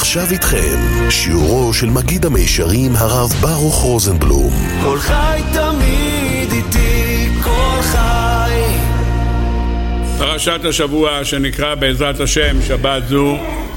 ועכשיו איתכם, שיעורו של מגיד המישרים הרב ברוך רוזנבלום. כל חי תמיד איתי, כל חי. פרשת השבוע שנקרא בעזרת השם שבת זו,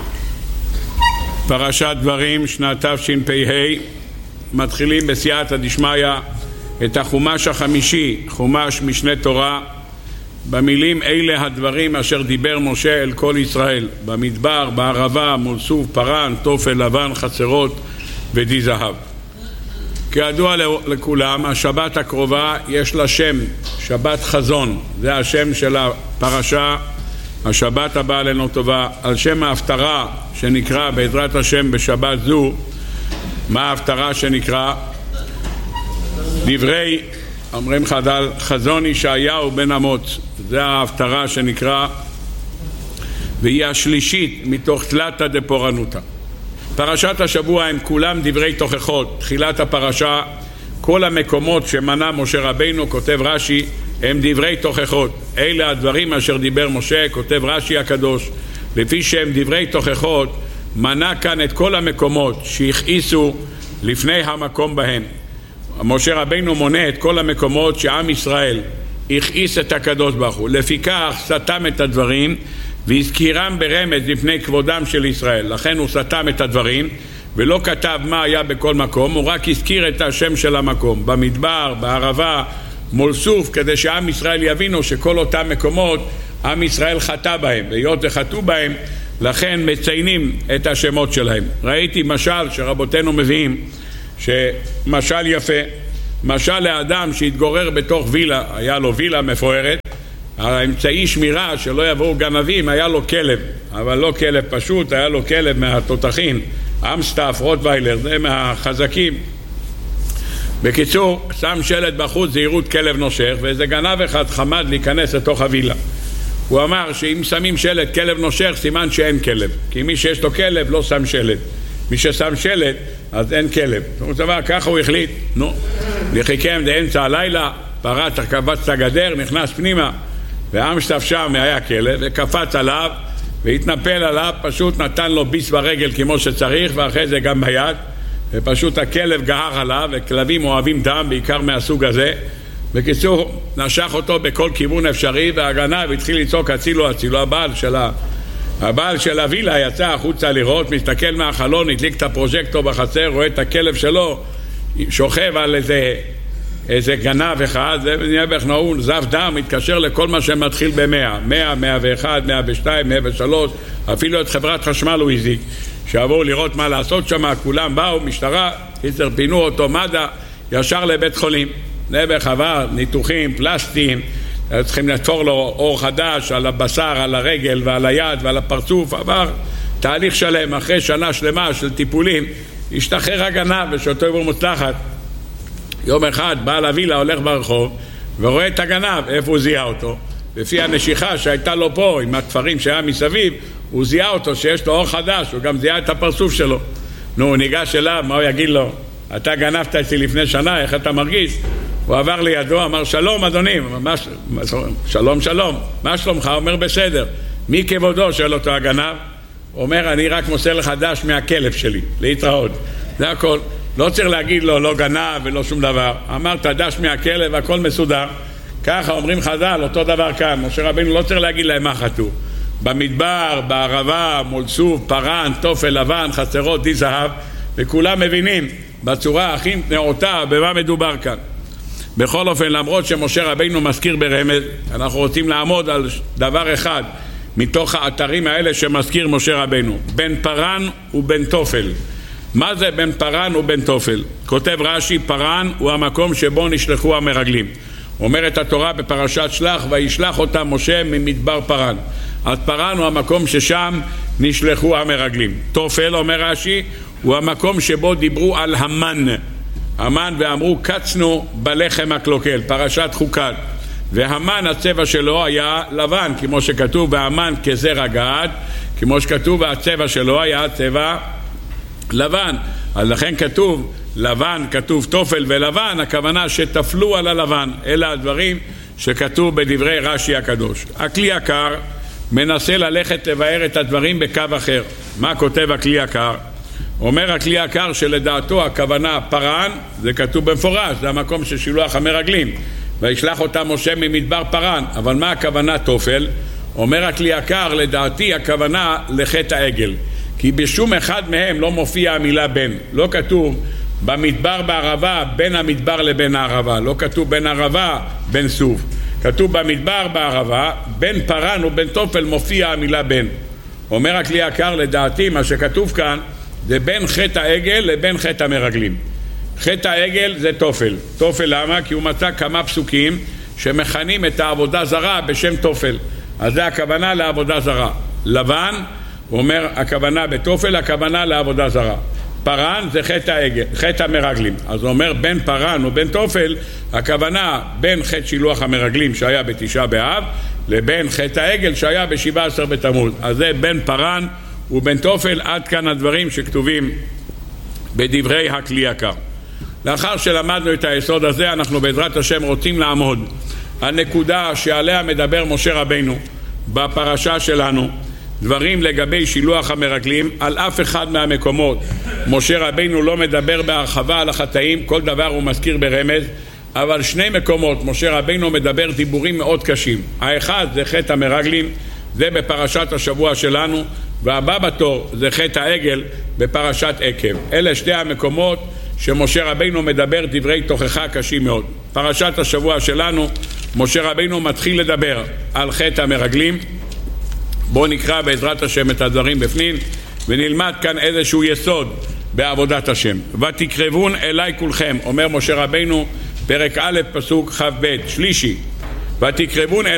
פרשת דברים שנת תשפ"ה. מתחילים בסייעתא דשמיא את החומש החמישי, חומש משנה תורה, במילים אלה הדברים אשר דיבר משה אל כל ישראל במדבר, בערבה, מול סוף, פרן, תופל, לבן, חצרות ודי זהב. כידוע לכולם, השבת הקרובה יש לה שם, שבת חזון, זה השם של הפרשה. השבת הבאה עלינו טובה, על שם ההפטרה שנקרא בעזרת השם בשבת זו. מה ההפטרה שנקרא? דברי, אומרים חז"ל, חזון ישעיהו בן אמוץ, זה ההפטרה שנקרא, והיא השלישית מתוך תלתא דפורענותא. פרשת השבוע הם כולם דברי תוכחות. תחילת הפרשה, כל המקומות שמנה משה רבינו, כותב רש"י, הם דברי תוכחות. אלה הדברים אשר דיבר משה, כותב רש"י הקדוש, לפי שהם דברי תוכחות, מנה כאן את כל המקומות שהכעיסו לפני המקום בהם. משה רבינו מונה את כל המקומות שעם ישראל הכעיס את הקדוש ברוך הוא, לפיכך סתם את הדברים והזכירם ברמז לפני כבודם של ישראל. לכן הוא סתם את הדברים ולא כתב מה היה בכל מקום, הוא רק הזכיר את השם של המקום, במדבר, בערבה, מול סוף, כדי שעם ישראל יבינו שכל אותם מקומות עם ישראל חטא בהם, והיות וחטאו בהם לכן מציינים את השמות שלהם. ראיתי משל שרבותינו מביאים, שמשל יפה, משל לאדם שהתגורר בתוך וילה, היה לו וילה מפוארת, האמצעי שמירה שלא יבואו גנבים היה לו כלב, אבל לא כלב פשוט, היה לו כלב מהתותחים, אמסטף, רוטוויילר, זה מהחזקים. בקיצור, שם שלט בחוץ, זהירות כלב נושך, ואיזה גנב אחד חמד להיכנס לתוך הווילה. הוא אמר שאם שמים שלט כלב נושך, סימן שאין כלב, כי מי שיש לו כלב לא שם שלט, מי ששם שלט אז אין כלב. זאת אומרת, ככה הוא החליט, לחיכם באמצע הלילה, פרץ, קפץ את הגדר, נכנס פנימה, ואמסטף שם היה כלב, וקפץ עליו והתנפל עליו, פשוט נתן לו ביס ברגל כמו שצריך, ואחרי זה גם ביד, ופשוט הכלב גהר עליו, וכלבים אוהבים דם בעיקר מהסוג הזה. בקיצור, נשך אותו בכל כיוון אפשרי, והגנב התחיל לצעוק הצילו הצילו. הבעל של הווילה יצא החוצה לראות, מסתכל מהחלון, הדליק את הפרוז'קטור בחצר, רואה את הכלב שלו שוכב על איזה גנב אחד, זה נהיה נעול, זב דם, מתקשר לכל מה שמתחיל ב-100, 100, 101, 102, 103, אפילו את חברת חשמל הוא הזיק, שעברו לראות מה לעשות שם, כולם באו, משטרה, פינו אותו, מד"א, ישר לבית חולים. נעבך עבר, ניתוחים, פלסטיים, צריכים לתפור לו אור חדש על הבשר, על הרגל ועל היד ועל הפרצוף, עבר תהליך שלם. אחרי שנה שלמה של טיפולים, השתחרר הגנב ושאותו עבור מוצלחת. יום אחד בעל הווילה הולך ברחוב ורואה את הגנב, איפה הוא זיהה אותו? לפי הנשיכה שהייתה לו פה עם התפרים שהיה מסביב, הוא זיהה אותו שיש לו אור חדש, הוא גם זיהה את הפרצוף שלו. הוא ניגש אליו, מה הוא יגיד לו? אתה גנבת אצלי לפני שנה, איך אתה מרגיש? הוא עבר לידו, אמר שלום אדוני, שלום שלום, מה שלומך? אומר בסדר. מי כבודו? שואל אותו הגנב. הוא אומר אני רק מוסר לך דש מהכלב שלי, להתראות, זה הכל. לא צריך להגיד לו לא גנב ולא שום דבר, אמרת דש מהכלב, הכל מסודר. ככה אומרים חז"ל, אותו דבר כאן. משה רבינו לא צריך להגיד להם מה חטאו. במדבר, בערבה, מול סוף, פרן, תופל, לבן, חצרות, די זהב, וכולם מבינים בצורה הכי נאותה במה מדובר כאן. בכל אופן, למרות שמשה רבינו מזכיר ברמז, אנחנו רוצים לעמוד על דבר אחד מתוך האתרים האלה שמזכיר משה רבינו, בין פרן ובין תופל. מה זה בין פרן ובין תופל? כותב רש"י, פרן הוא המקום שבו נשלחו המרגלים. אומרת התורה בפרשת שלח, וישלח אותם משה ממדבר פרן. אז פרן הוא המקום ששם נשלחו המרגלים. תופל, אומר רש"י, הוא המקום שבו דיברו על המן. המן ואמרו קצנו בלחם הקלוקל, פרשת חוקת. והמן הצבע שלו היה לבן, כמו שכתוב, והמן כזרע גד, כמו שכתוב, והצבע שלו היה צבע לבן. אז לכן כתוב לבן, כתוב תופל ולבן, הכוונה שתפלו על הלבן. אלה הדברים שכתוב בדברי רש"י הקדוש. הכלי יקר, מנסה ללכת לבאר את הדברים בקו אחר. מה כותב הכלי יקר? אומר הכלי יקר שלדעתו הכוונה פרן, זה כתוב במפורש, זה המקום של שילוח המרגלים, וישלח אותם משה ממדבר פרן. אבל מה הכוונה תופל? אומר הכלי יקר, לדעתי הכוונה לחטא העגל, כי בשום אחד מהם לא מופיע המילה בין. לא כתוב במדבר בערבה בין המדבר לבין הערבה, לא כתוב בין ערבה בין סוף, כתוב במדבר בערבה בין פרן ובין תופל מופיע המילה בין. אומר הכלי יקר, לדעתי מה שכתוב כאן זה בין חטא העגל לבין חטא המרגלים. חטא העגל זה תופל. תופל למה? כי הוא מצא כמה פסוקים שמכנים את העבודה זרה בשם תופל, אז זה הכוונה לעבודה זרה. לבן, הוא אומר הכוונה בתופל, הכוונה לעבודה זרה. פרן זה חטא העגל, חטא המרגלים, אז הוא אומר בין פרן ובין תופל, הכוונה בין חטא שילוח המרגלים שהיה בתשעה באב לבין חטא העגל שהיה ב17 בתמוז. אז זה בין פרן ובין תופל. עד כאן הדברים שכתובים בדברי הכלי יקר. לאחר שלמדנו את היסוד הזה, אנחנו בעזרת השם רוצים לעמוד הנקודה שעליה מדבר משה רבינו בפרשה שלנו, דברים לגבי שילוח המרגלים. על אף אחד מהמקומות משה רבינו לא מדבר בהרחבה על החטאים, כל דבר הוא מזכיר ברמז, אבל שני מקומות משה רבינו מדבר דיבורים מאוד קשים. האחד זה חטא המרגלים, זה בפרשת השבוע שלנו, והבא בתור זה חטא העגל בפרשת עקב. אלה שתי המקומות שמשה רבינו מדבר דברי תוכחה קשים מאוד. פרשת השבוע שלנו משה רבינו מתחיל לדבר על חטא המרגלים. בואו נקרא בעזרת השם את הדברים בפנים ונלמד כאן איזשהו יסוד בעבודת השם. ותקרבון אליי כולכם, אומר משה רבינו פרק א' פסוק כ"ב שלישי, ותקרבון